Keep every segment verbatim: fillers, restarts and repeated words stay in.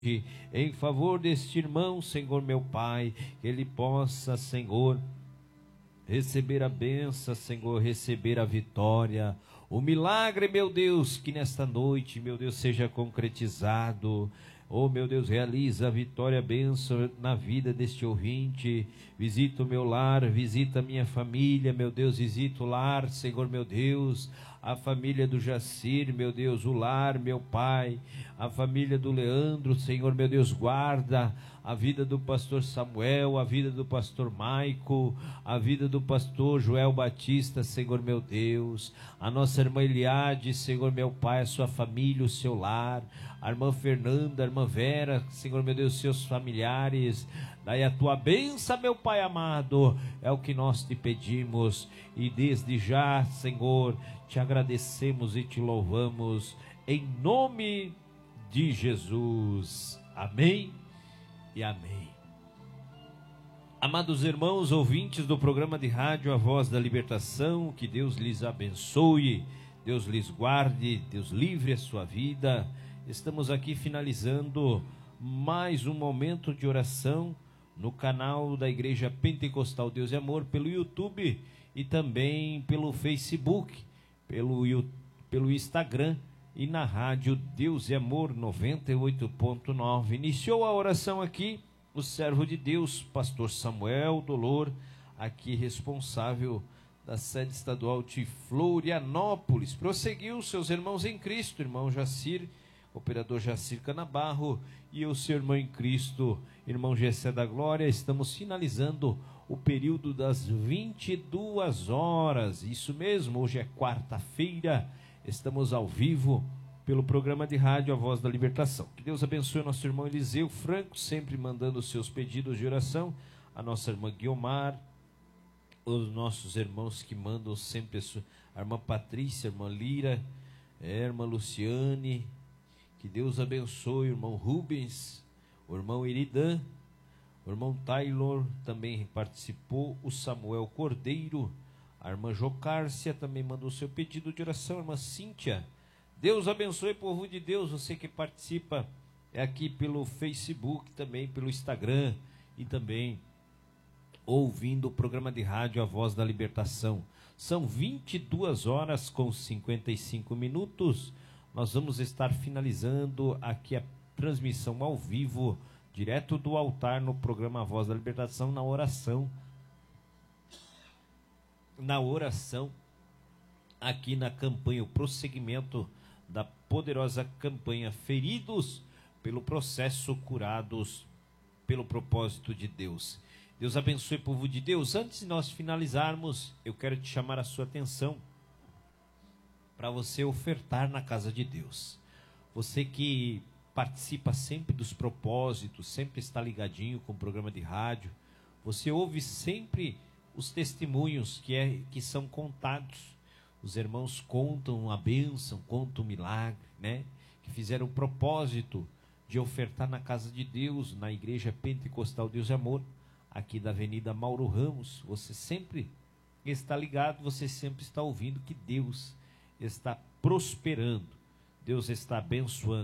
em favor deste irmão, Senhor meu Pai, que ele possa, Senhor, receber a bênção, Senhor, receber a vitória, o milagre, meu Deus, que nesta noite, meu Deus, seja concretizado. Oh, meu Deus, realiza a vitória, a bênção na vida deste ouvinte. Visita o meu lar, visita a minha família, meu Deus, visita o lar, Senhor, meu Deus, a família do Jacir, meu Deus, o lar, meu Pai, a família do Leandro, Senhor, meu Deus, guarda a vida do pastor Samuel, a vida do pastor Maico, a vida do pastor Joel Batista, Senhor, meu Deus, a nossa irmã Eliade, Senhor, meu Pai, a sua família, o seu lar, a irmã Fernanda, a irmã Vera, Senhor, meu Deus, seus familiares. Daí a tua bênção, meu Pai amado, é o que nós te pedimos, e desde já, Senhor, te agradecemos e te louvamos, em nome de Jesus. Amém e amém. Amados irmãos, ouvintes do programa de rádio A Voz da Libertação, que Deus lhes abençoe, Deus lhes guarde, Deus livre a sua vida. Estamos aqui finalizando mais um momento de oração no canal da Igreja Pentecostal Deus e Amor, pelo YouTube e também pelo Facebook, pelo, pelo Instagram e na rádio Deus e Amor noventa e oito ponto nove. Iniciou a oração aqui o servo de Deus, pastor Samuel Dolor, aqui responsável da sede estadual de Florianópolis. Prosseguiu seus irmãos em Cristo, irmão Jacir, operador Jacir Canabarro, e o seu irmão em Cristo, irmão Gessé da Glória. Estamos finalizando o período das vinte e duas horas, isso mesmo, hoje é quarta-feira, estamos ao vivo pelo programa de rádio A Voz da Libertação. Que Deus abençoe o nosso irmão Eliseu Franco, sempre mandando os seus pedidos de oração, a nossa irmã Guiomar, os nossos irmãos que mandam sempre, a irmã Patrícia, a irmã Lira, a irmã Luciane. Que Deus abençoe o irmão Rubens, o irmão Iridan, o irmão Taylor também participou, o Samuel Cordeiro, a irmã Jocárcia também mandou seu pedido de oração, a irmã Cíntia. Deus abençoe, povo de Deus, você que participa é aqui pelo Facebook, também pelo Instagram e também ouvindo o programa de rádio A Voz da Libertação. São vinte e duas horas com cinquenta e cinco minutos. Nós vamos estar finalizando aqui a transmissão ao vivo, direto do altar no programa A Voz da Libertação, na oração. Na oração, aqui na campanha, o prosseguimento da poderosa campanha Feridos pelo Processo, Curados pelo Propósito de Deus. Deus abençoe, povo de Deus. Antes de nós finalizarmos, eu quero te chamar a sua atenção para você ofertar na casa de Deus. Você que participa sempre dos propósitos, sempre está ligadinho com o programa de rádio, você ouve sempre os testemunhos que, é, que são contados. Os irmãos contam a bênção, contam o milagre, né? Que fizeram o propósito de ofertar na casa de Deus, na Igreja Pentecostal Deus e Amor, aqui da Avenida Mauro Ramos. Você sempre está ligado, você sempre está ouvindo que Deus está prosperando, Deus está abençoando.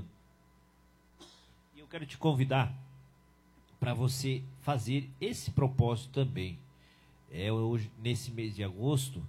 E eu quero te convidar para você fazer esse propósito também. É hoje, nesse mês de agosto,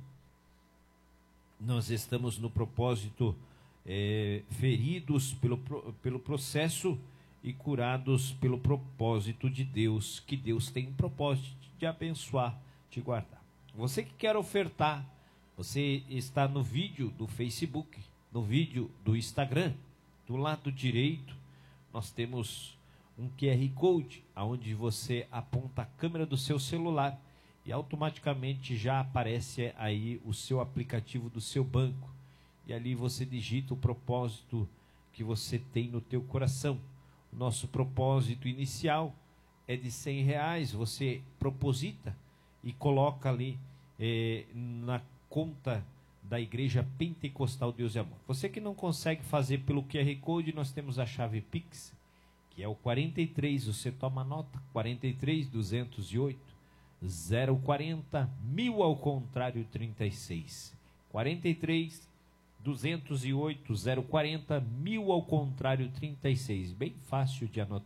nós estamos no propósito é, feridos pelo, pelo processo e curados pelo propósito de Deus, que Deus tem um propósito de abençoar, de guardar. Você que quer ofertar, você está no vídeo do Facebook, no vídeo do Instagram, do lado direito, nós temos um Q R Code, onde você aponta a câmera do seu celular e automaticamente já aparece aí o seu aplicativo do seu banco. E ali você digita o propósito que você tem no teu coração. O nosso propósito inicial é de cem reais, você proposita e coloca ali eh, na conta da Igreja Pentecostal Deus e Amor. Você que não consegue fazer pelo Q R Code, nós temos a chave Pix, que é o quarenta e três, você toma nota, quarenta e três, duzentos e oito, zero quarenta, mil ao contrário, trinta e seis. quarenta e três, duzentos e oito, zero quarenta, mil ao contrário, trinta e seis. Bem fácil de anotar.